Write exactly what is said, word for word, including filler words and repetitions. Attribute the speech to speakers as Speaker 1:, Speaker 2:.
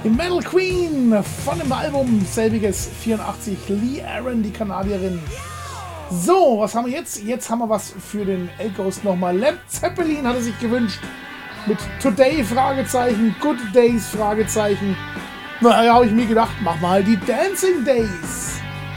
Speaker 1: Metal Queen von dem Album selbiges vierundachtzig, Lee Aaron, die Kanadierin. So, was haben wir jetzt? Jetzt haben wir was für den L-Ghost nochmal. Led Zeppelin hat er sich gewünscht. Mit Today, Fragezeichen, Good Days, Fragezeichen. Na ja, habe ich mir gedacht, mach mal die Dancing Days.